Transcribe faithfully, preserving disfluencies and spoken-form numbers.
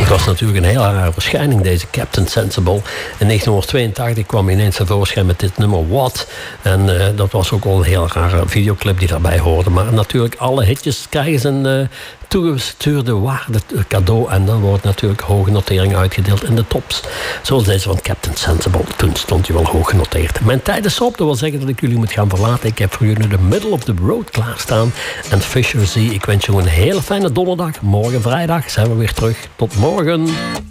was natuurlijk een hele rare verschijning, deze Captain Sensible. In negentien tweeëntachtig kwam hij ineens tevoorschijn met dit nummer What. En uh, dat was ook al een hele rare videoclip die daarbij hoorde. Maar natuurlijk, alle hitjes krijgen ze een uh, toegestuurde waarde cadeau. En dan wordt natuurlijk hoge notering uitgedeeld in de tops. Zoals deze van Captain Sensible. Toen stond hij wel hoog genoteerd. Mijn tijd is op. Dat wil zeggen dat ik jullie moet gaan verlaten. Ik heb voor jullie de Middle of the Road klaarstaan. En Fisher Z. Ik wens je een hele fijne donderdag. Morgen vrijdag zijn we weer terug. Tot morgen.